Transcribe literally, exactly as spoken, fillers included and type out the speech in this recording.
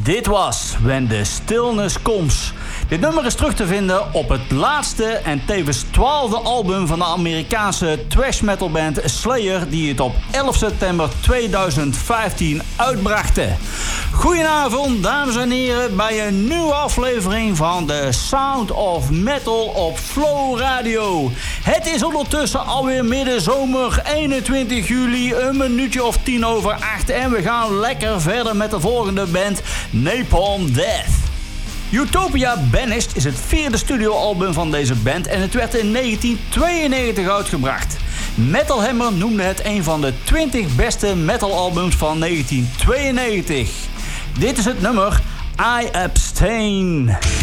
Dit was When the Stillness Comes. Dit nummer is terug te vinden op het laatste en tevens twaalfde album van de Amerikaanse thrash metal band Slayer, die het op elf september tweeduizend vijftien uitbrachten. Goedenavond, dames en heren, bij een nieuwe aflevering van de Sound of Metal op Flow Radio. Het is ondertussen alweer middenzomer, eenentwintig juli, een minuutje of tien over acht en we gaan lekker verder met de volgende band, Napalm Death. Utopia Banished is het vierde studioalbum van deze band en het werd in negentien tweeënnegentig uitgebracht. Metal Hammer noemde het een van de twintig beste metalalbums van negentien tweeënnegentig. Dit is het nummer I Abstain.